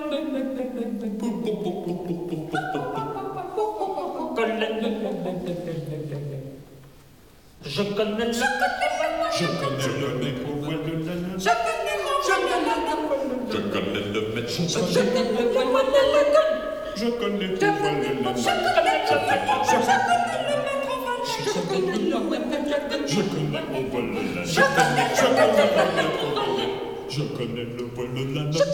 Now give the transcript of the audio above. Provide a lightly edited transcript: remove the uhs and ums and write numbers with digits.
Je connais le mec au voile de lana. Je connais le médecin. Je connais le voile de lana. Je connais le voile de lana. Je connais le voile de lana. Je connais le voile de lana. Je connais le voile de lana. Je